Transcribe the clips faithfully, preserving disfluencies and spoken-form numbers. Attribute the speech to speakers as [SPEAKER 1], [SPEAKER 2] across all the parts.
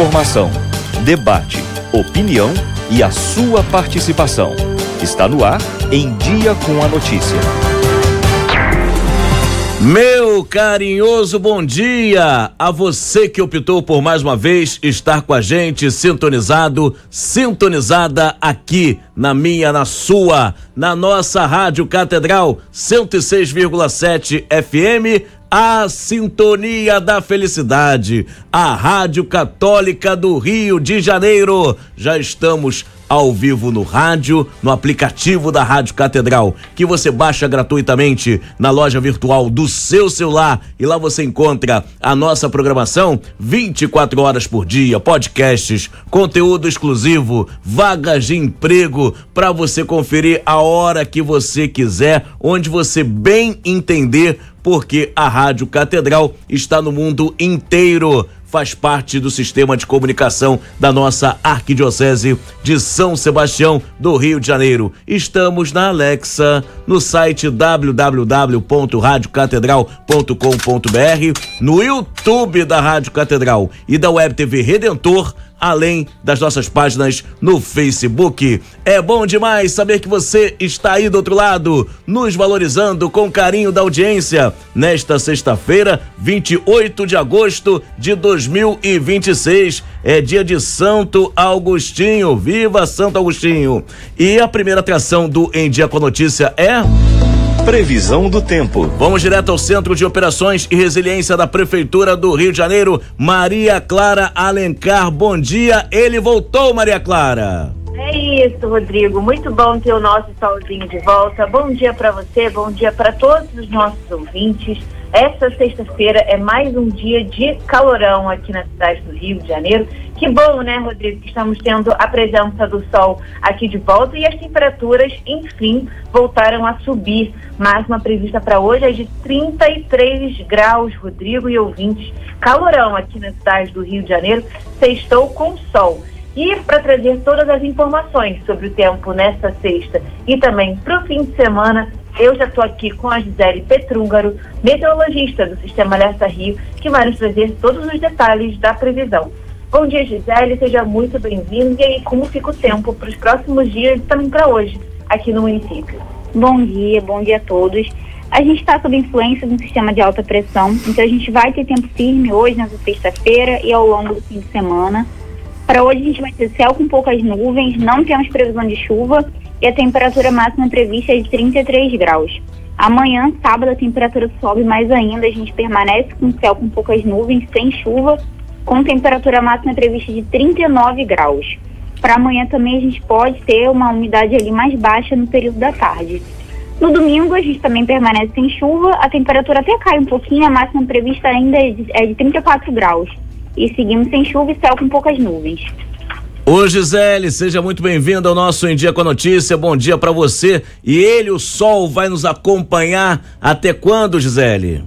[SPEAKER 1] Informação, debate, opinião e a sua participação. Está no ar Em Dia com a Notícia.
[SPEAKER 2] Meu carinhoso bom dia a você que optou por mais uma vez estar com a gente, sintonizado, sintonizada aqui na minha, na sua, na nossa Rádio Catedral cento e seis vírgula sete F M, a Sintonia da Felicidade, a Rádio Católica do Rio de Janeiro. Já estamos ao vivo no rádio, no aplicativo da Rádio Catedral, que você baixa gratuitamente na loja virtual do seu celular, e lá você encontra a nossa programação vinte e quatro horas por dia, podcasts, conteúdo exclusivo, vagas de emprego para você conferir a hora que você quiser, onde você bem entender, porque a Rádio Catedral está no mundo inteiro. Faz parte do sistema de comunicação da nossa Arquidiocese de São Sebastião do Rio de Janeiro. Estamos na Alexa, no site w w w ponto rádio catedral ponto com ponto b r, no YouTube da Rádio Catedral e da Web T V Redentor, além das nossas páginas no Facebook. É bom demais saber que você está aí do outro lado, nos valorizando com o carinho da audiência. Nesta sexta-feira, vinte e oito de agosto de dois mil e vinte e seis, é dia de Santo Agostinho. Viva Santo Agostinho! E a primeira atração do Em Dia com a Notícia é...
[SPEAKER 1] Previsão do tempo.
[SPEAKER 2] Vamos direto ao Centro de Operações e Resiliência da Prefeitura do Rio de Janeiro. Maria Clara Alencar, bom dia. Ele voltou, Maria Clara.
[SPEAKER 3] É isso, Rodrigo. Muito bom ter o nosso solzinho de volta. Bom dia para você, bom dia para todos os nossos ouvintes. Essa sexta-feira é mais um dia de calorão aqui na cidade do Rio de Janeiro. Que bom, né, Rodrigo, que estamos tendo a presença do sol aqui de volta e as temperaturas, enfim, voltaram a subir. Máxima prevista para hoje é de trinta e três graus, Rodrigo e ouvintes. Calorão aqui na cidade do Rio de Janeiro, sextou com sol. E para trazer todas as informações sobre o tempo nesta sexta e também para o fim de semana, eu já estou aqui com a Gisele Petrúngaro, meteorologista do Sistema Alerta Rio, que vai nos trazer todos os detalhes da previsão. Bom dia, Gisele, seja muito bem-vindo. E aí, como fica o tempo para os próximos dias e também para hoje, aqui no município?
[SPEAKER 4] Bom dia, bom dia a todos. A gente está sob influência de um sistema de alta pressão, então a gente vai ter tempo firme hoje, nessa sexta-feira e ao longo do fim de semana. Para hoje a gente vai ter céu com poucas nuvens, não temos previsão de chuva e a temperatura máxima prevista é de trinta e três graus. Amanhã, sábado, a temperatura sobe mais ainda, a gente permanece com céu com poucas nuvens, sem chuva, com temperatura máxima prevista de trinta e nove graus. Para amanhã também a gente pode ter uma umidade ali mais baixa no período da tarde. No domingo a gente também permanece sem chuva, a temperatura até cai um pouquinho, a máxima prevista ainda é de, é de trinta e quatro graus. E seguimos sem chuva e céu com poucas nuvens.
[SPEAKER 2] Ô Gisele, seja muito bem-vinda ao nosso Em Dia com a Notícia, bom dia para você. E ele, o sol, vai nos acompanhar até quando, Gisele?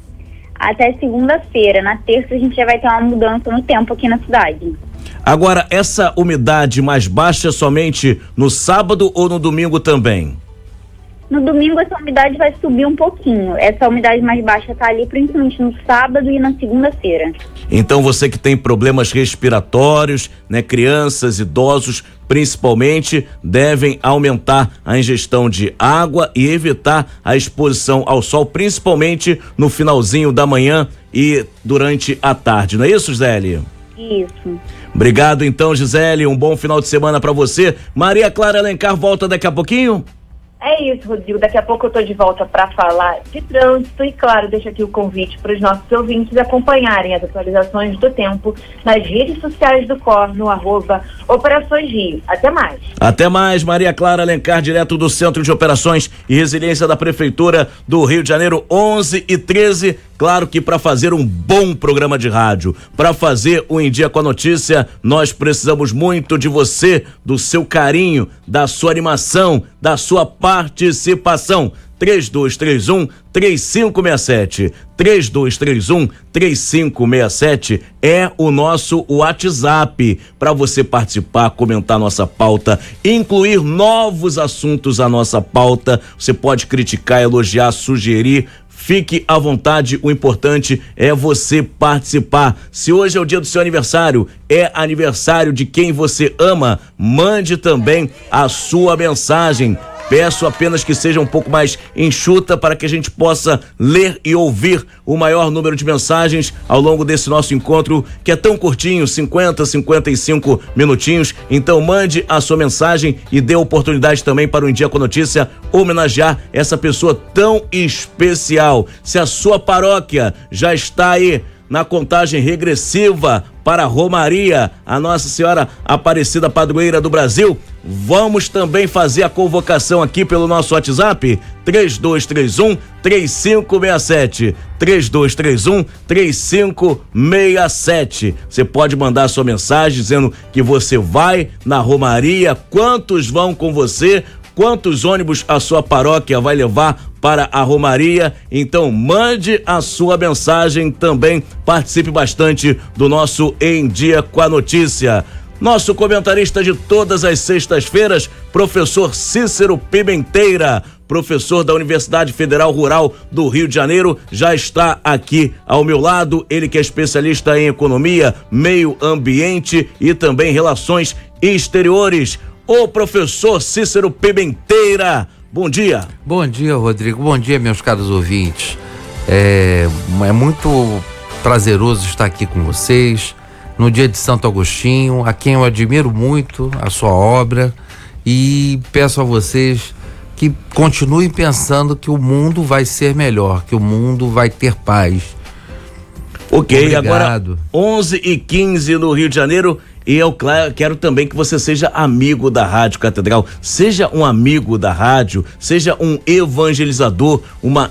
[SPEAKER 4] Até segunda-feira. Na terça a gente já vai ter uma mudança no tempo aqui na cidade.
[SPEAKER 2] Agora, essa umidade mais baixa é somente no sábado ou no domingo também?
[SPEAKER 4] No domingo essa umidade vai subir um pouquinho. Essa umidade mais baixa está ali principalmente no sábado e na segunda-feira.
[SPEAKER 2] Então você que tem problemas respiratórios, né, crianças, idosos, principalmente, devem aumentar a ingestão de água e evitar a exposição ao sol, principalmente no finalzinho da manhã e durante a tarde. Não é isso, Gisele?
[SPEAKER 4] Isso.
[SPEAKER 2] Obrigado então, Gisele. Um bom final de semana para você. Maria Clara Alencar volta daqui a pouquinho?
[SPEAKER 3] É isso, Rodrigo. Daqui a pouco eu estou de volta para falar de trânsito e, claro, deixo aqui o convite para os nossos ouvintes acompanharem as atualizações do tempo nas redes sociais do C O R, no arroba Operações Rio. Até mais.
[SPEAKER 2] Até mais, Maria Clara Alencar, direto do Centro de Operações e Resiliência da Prefeitura do Rio de Janeiro, onze e treze. Claro que para fazer um bom programa de rádio, para fazer o Em Dia com a Notícia, nós precisamos muito de você, do seu carinho, da sua animação, da sua participação. três dois três um, três cinco seis sete. três dois três um, três cinco seis sete é o nosso WhatsApp para você participar, comentar nossa pauta, incluir novos assuntos à nossa pauta. Você pode criticar, elogiar, sugerir. fique à vontade, o importante é você participar. Se hoje é o dia do seu aniversário, é aniversário de quem você ama, mande também a sua mensagem. Peço apenas que seja um pouco mais enxuta para que a gente possa ler e ouvir o maior número de mensagens ao longo desse nosso encontro, que é tão curtinho, cinquenta, cinquenta e cinco minutinhos. Então mande a sua mensagem e dê oportunidade também para o Em Dia com a Notícia homenagear essa pessoa tão especial. Se a sua paróquia já está aí na contagem regressiva para a Romaria, a Nossa Senhora Aparecida Padroeira do Brasil, vamos também fazer a convocação aqui pelo nosso WhatsApp, três dois três um, três cinco seis sete, três dois três um, três cinco seis sete. Você pode mandar sua mensagem dizendo que você vai na Romaria, quantos vão com você, quantos ônibus a sua paróquia vai levar para a Romaria. Então mande a sua mensagem também, participe bastante do nosso Em Dia com a Notícia. Nosso comentarista de todas as sextas-feiras, professor Cícero Pimenteira, professor da Universidade Federal Rural do Rio de Janeiro, já está aqui ao meu lado. Ele que é especialista em economia, meio ambiente e também relações exteriores. O professor Cícero Pimenteira, bom dia.
[SPEAKER 5] Bom dia, Rodrigo. Bom dia, meus caros ouvintes. É, é muito prazeroso estar aqui com vocês no dia de Santo Agostinho, a quem eu admiro muito a sua obra, e peço a vocês que continuem pensando que o mundo vai ser melhor, que o mundo vai ter paz.
[SPEAKER 2] Ok,
[SPEAKER 5] Obrigado.
[SPEAKER 2] Agora onze e quinze no Rio de Janeiro. E eu quero também que você seja amigo da Rádio Catedral, seja um amigo da rádio, seja um evangelizador, uma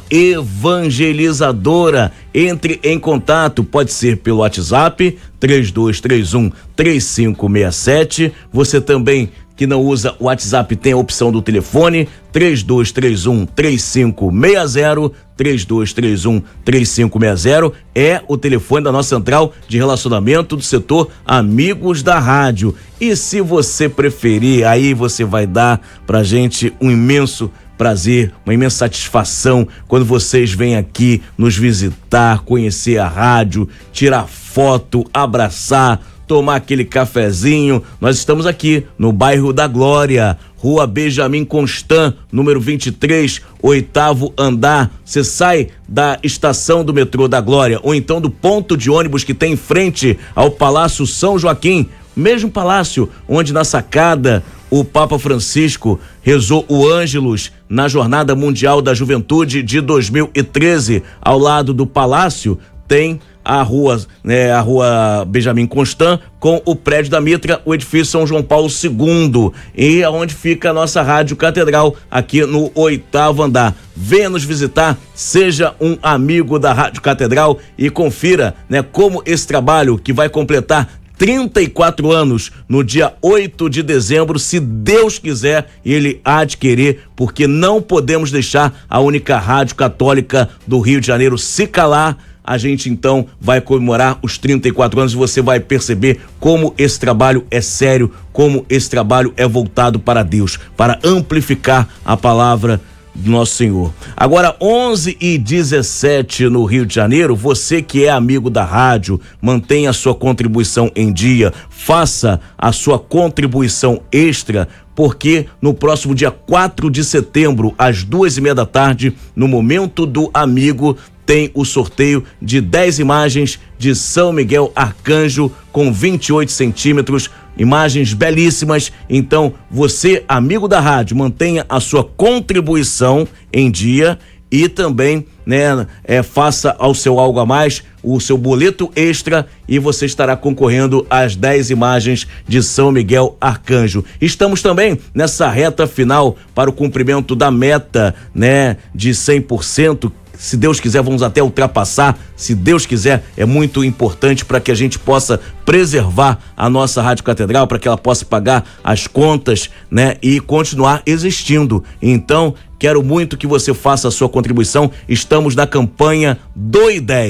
[SPEAKER 2] evangelizadora. Entre em contato, pode ser pelo WhatsApp, três dois três um, três cinco seis sete. Você também que não usa o WhatsApp tem a opção do telefone, três dois três um, três cinco seis zero, três dois três um, três cinco seis zero é o telefone da nossa central de relacionamento do setor Amigos da Rádio. E se você preferir, aí você vai dar pra gente um imenso prazer, uma imensa satisfação quando vocês vêm aqui nos visitar, conhecer a rádio, tirar foto, abraçar, tomar aquele cafezinho. Nós estamos aqui no bairro da Glória, Rua Benjamin Constant, número vinte e três, oitavo andar. Você sai da estação do metrô da Glória ou então do ponto de ônibus que tem em frente ao Palácio São Joaquim, mesmo palácio onde na sacada o Papa Francisco rezou o Ângelus na Jornada Mundial da Juventude de dois mil e treze. Ao lado do palácio tem a rua, né, a rua Benjamin Constant, com o prédio da Mitra, o edifício São João Paulo segundo, e aonde fica a nossa Rádio Catedral, aqui no oitavo andar. Venha nos visitar, seja um amigo da Rádio Catedral e confira, né, como esse trabalho que vai completar trinta e quatro anos no dia oito de dezembro, se Deus quiser, ele há de querer, porque não podemos deixar a única rádio católica do Rio de Janeiro se calar. A gente então vai comemorar os trinta e quatro anos e você vai perceber como esse trabalho é sério, como esse trabalho é voltado para Deus, para amplificar a palavra do nosso Senhor. Agora, onze e dezessete no Rio de Janeiro. Você que é amigo da rádio, mantenha a sua contribuição em dia, faça a sua contribuição extra, porque no próximo dia quatro de setembro, às duas e meia da tarde, no Momento do Amigo, tem o sorteio de dez imagens de São Miguel Arcanjo com vinte e oito centímetros, imagens belíssimas. Então, você, amigo da rádio, mantenha a sua contribuição em dia e também, né, é, faça ao seu algo a mais, o seu boleto extra, e você estará concorrendo às dez imagens de São Miguel Arcanjo. Estamos também nessa reta final para o cumprimento da meta, né, de cem por cento. Se Deus quiser, vamos até ultrapassar. Se Deus quiser, é muito importante para que a gente possa preservar a nossa Rádio Catedral, para que ela possa pagar as contas, né, e continuar existindo. Então, quero muito que você faça a sua contribuição. Estamos na campanha do I dez.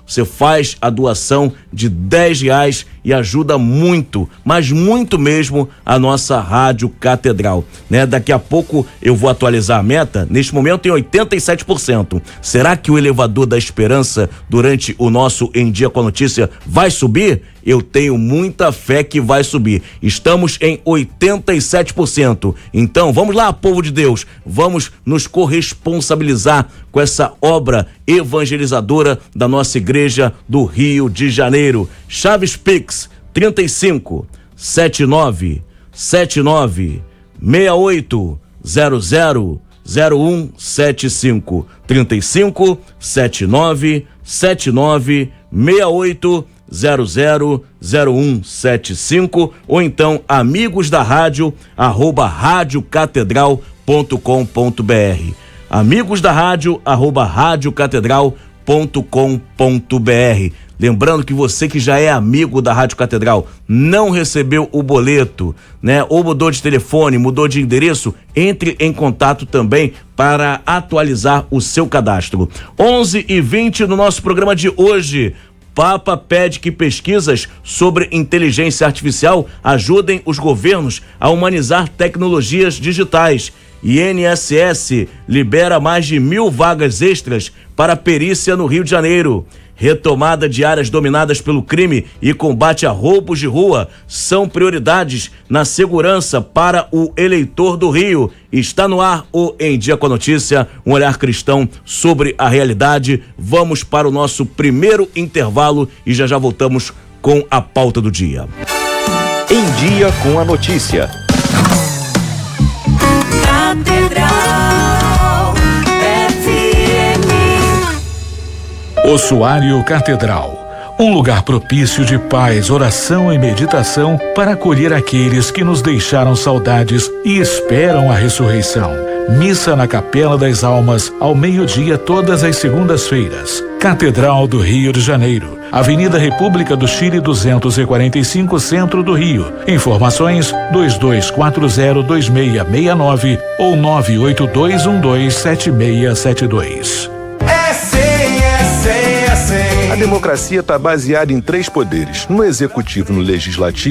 [SPEAKER 2] você faz a doação de dez reais e ajuda muito, mas muito mesmo, a nossa Rádio Catedral, né? Daqui a pouco eu vou atualizar a meta, neste momento em oitenta e sete por cento. Será que o elevador da esperança durante o nosso Em Dia com a Notícia vai subir? Eu tenho muita fé que vai subir. Estamos em oitenta e sete por cento. Então, vamos lá, povo de Deus, vamos nos corresponsabilizar com essa obra evangelizadora da nossa igreja do Rio de Janeiro. Chaves Pix trinta e cinco, setenta e nove, setenta e nove, sessenta e oito, zero zero zero um sete cinco, trinta e cinco, setenta e nove, setenta e nove, sessenta e oito, zero zero zero um sete cinco, ou então amigos da rádio arroba rádio catedral ponto com ponto br, amigos da rádio arroba rádio catedral ponto com ponto br. Lembrando que você que já é amigo da Rádio Catedral, não recebeu o boleto, né? Ou mudou de telefone, mudou de endereço, entre em contato também para atualizar o seu cadastro. onze e vinte no nosso programa de hoje. Papa pede que pesquisas sobre inteligência artificial ajudem os governos a humanizar tecnologias digitais. I N S S libera mais de mil vagas extras para perícia no Rio de Janeiro. Retomada de áreas dominadas pelo crime e combate a roubos de rua são prioridades na segurança para o eleitor do Rio. Está no ar o Em Dia com a Notícia, um olhar cristão sobre a realidade. Vamos para o nosso primeiro intervalo e já já voltamos com a pauta do dia.
[SPEAKER 1] Em Dia com a Notícia.
[SPEAKER 6] Ossuário Catedral, um lugar propício de paz, oração e meditação para acolher aqueles que nos deixaram saudades e esperam a ressurreição. Missa na Capela das Almas, ao meio-dia, todas as segundas-feiras. Catedral do Rio de Janeiro, Avenida República do Chile duzentos e quarenta e cinco, Centro do Rio. Informações dois dois quatro zero dois seis seis nove ou nove oito dois um dois sete seis sete dois.
[SPEAKER 7] A democracia está baseada em três poderes: no executivo, no legislativo